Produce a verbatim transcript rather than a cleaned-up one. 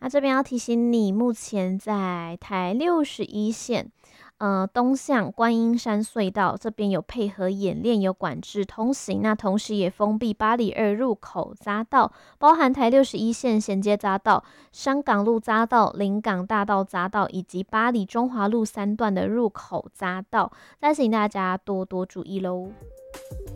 那这边要提醒你，目前在台六十一线。呃，东向观音山隧道这边有配合演练，有管制通行，那同时也封闭八里二入口匝道，包含台六十一线衔接匝道、香港路匝道、临港大道匝道以及八里中华路三段的入口匝道，再请大家多多注意喽。